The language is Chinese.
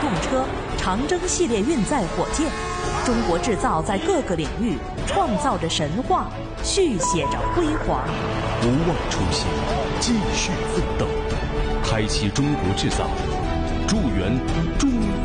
动车、长征系列运载火箭，中国制造在各个领域创造着神话，续写着辉煌。 不忘初心，继续奋斗，开启中国制造，祝愿中